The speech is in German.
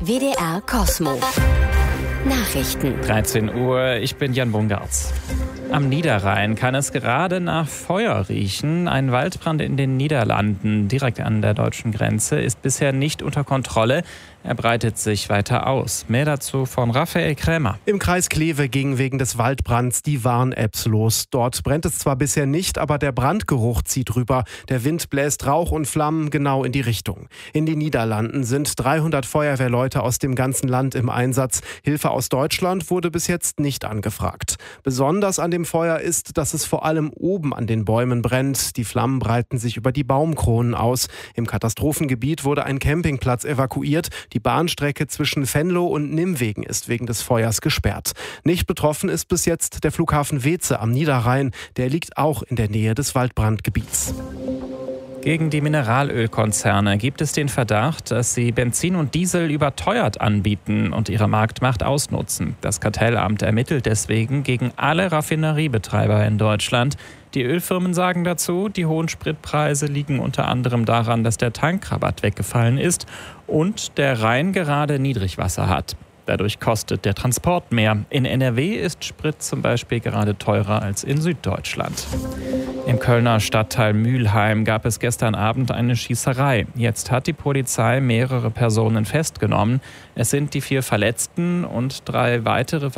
WDR Kosmo. Nachrichten. 13 Uhr, ich bin Jan Bungartz. Am Niederrhein kann es gerade nach Feuer riechen. Ein Waldbrand in den Niederlanden, direkt an der deutschen Grenze, ist bisher nicht unter Kontrolle. Er breitet sich weiter aus. Mehr dazu von Raphael Krämer. Im Kreis Kleve ging wegen des Waldbrands die Warn-Apps los. Dort brennt es zwar bisher nicht, aber der Brandgeruch zieht rüber. Der Wind bläst Rauch und Flammen genau in die Richtung. In den Niederlanden sind 300 Feuerwehrleute aus dem ganzen Land im Einsatz. Hilfe aus Deutschland wurde bis jetzt nicht angefragt. Besonders an dem Feuer ist, dass es vor allem oben an den Bäumen brennt. Die Flammen breiten sich über die Baumkronen aus. Im Katastrophengebiet wurde ein Campingplatz evakuiert. Die Bahnstrecke zwischen Venlo und Nimwegen ist wegen des Feuers gesperrt. Nicht betroffen ist bis jetzt der Flughafen Weeze am Niederrhein. Der liegt auch in der Nähe des Waldbrandgebiets. Gegen die Mineralölkonzerne gibt es den Verdacht, dass sie Benzin und Diesel überteuert anbieten und ihre Marktmacht ausnutzen. Das Kartellamt ermittelt deswegen gegen alle Raffineriebetreiber in Deutschland. Die Ölfirmen sagen dazu, die hohen Spritpreise liegen unter anderem daran, dass der Tankrabatt weggefallen ist und der Rhein gerade Niedrigwasser hat. Dadurch kostet der Transport mehr. In NRW ist Sprit zum Beispiel gerade teurer als in Süddeutschland. Im Kölner Stadtteil Mülheim gab es gestern Abend eine Schießerei. Jetzt hat die Polizei mehrere Personen festgenommen. Es sind die 4 Verletzten und 3 weitere